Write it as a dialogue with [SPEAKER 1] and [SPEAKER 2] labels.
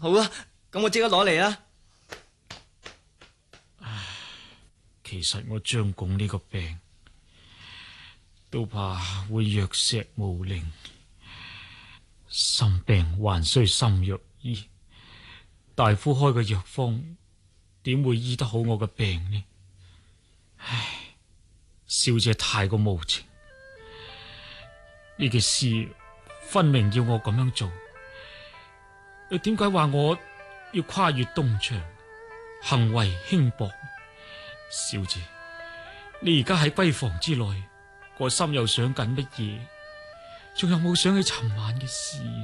[SPEAKER 1] 好啊，咁我即刻攞嚟啦。
[SPEAKER 2] 其實我張拱呢個病，都怕會藥石無靈，心病還需心藥醫。大夫開嘅藥方，點會醫得好我嘅病呢？唉，小姐太過無情，呢件事分明要我咁樣做，又點解話我要跨越東牆，行為輕薄？小姐，你而家喺閨房之內，個心又想緊乜嘢？仲有冇想起尋晚嘅事？